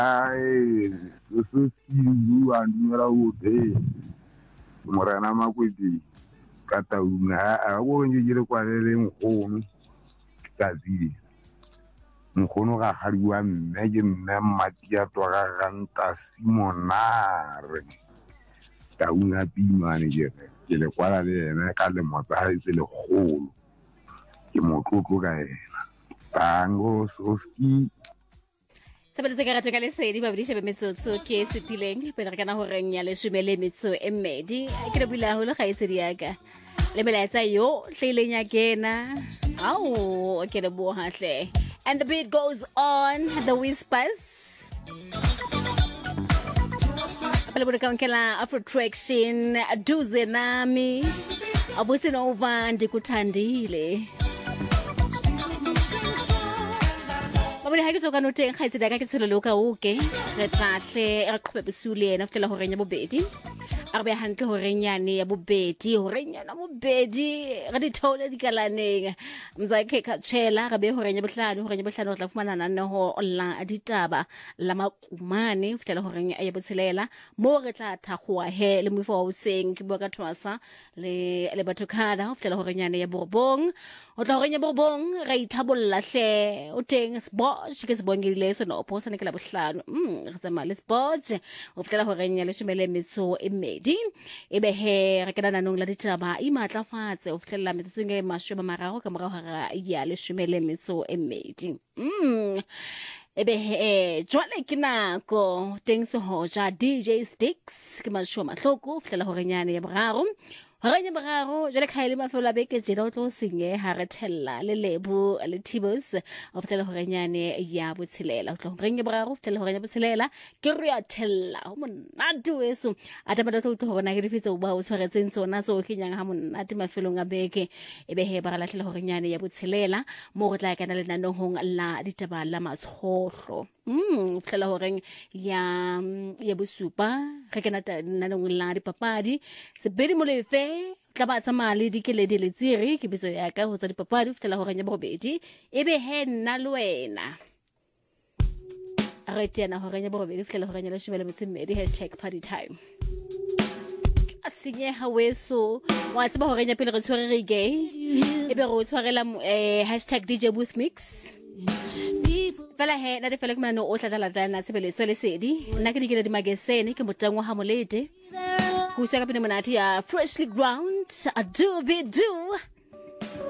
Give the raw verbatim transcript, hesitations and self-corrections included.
Ai, this is you and Marawood. Morana Makwiti. Katauna, I won't you get a quarrel home. Kazi. Mkono ga hariwa mmege mmematia toga ganta Simonar. Tauna pi manager. Ke le kwala le ena ka le motsa ha itse le kgolo. Ke motlotlo ka ena. Tango Soski. Sabato se ka ratwa ka lesedi ba bodisha be metsotso ke sepileng pele re kana ho reng ya lesome le metso e mmedi ke re bula ho le ga itsedi yaka le melaetsa yo hlileng ya kena au ke re bo hahle and the beat goes on the whispers pele bo ka nkela afro traction duze nami abusi nova ndikuthandile Mabone ha ke tsoka no teng ga itse ka ke tsholo lo ka oke re tlahle re qhobe besule ena fetela ho renya bobedi a be hantle ho renyane ya bobedi ho renyana bobedi ga di thole di kalaneng mzake ka tshela ga be ho renya bohlano ho renya bohlano ho tla fumana nna ho la ditaba la makumane fetela ho renya ya botshelela mo re tla thakgoa he le mofo wa useng ke bua ka Thwasa le le bathokana fetela ho renyane ya borbong o tla ho renya borbong ra ithabolla hle o teng Bosch ke se bongile so no posa ne ke la bohlano mm re tsama le Bosch o fetela ho renya le shumele metso e mmedi ebe he re kana nanong la ditaba e matlafatse o fetela metso nge mashome mararo ka morao ha ya le shumele metso e mmedi mm ebe he jwale ke nako teng se hoja D J Sticks ke mashome hloko fetela ho renyane ya boraro Ranya bararo jale khaile mafela beke jela o tlo singe ha re thella le lebu le Tibos o fetela ho renyane ya botshelela o tlo renya bararo fetela ho renya botshelela ke re ya thella o monate weso ata ba tlo tlo bona ke difitse o ba o tshwaretseng tsona so ke nyang ha monate mafelong a beke ebe he ba latlhela ho renyane ya botshelela mo go tla kana le nanong la ditaba la matshohlo mm fetela ho reng ya ya bosupa re kana nanong la dipapadi se bedi mo lefe tla ba tsama le dikeledi le tsiri ke bitso ya ka ho tsa dipapadi fetela ho renya bobedi ebe he nna le wena re tena ho renya bobedi fetela ho renya le shimele metsemmedi hashtag party time asinye ha weso wa tseba ho renya pele re tshware re gay ebe re tshwarela eh hashtag D J Booth Mix fela he na de fela ke mano o tla tla na tsebeleso le sedi nna ke dikele di magesene ke motangwa ha molete Who's up in the Monati, freshly ground, a do be do.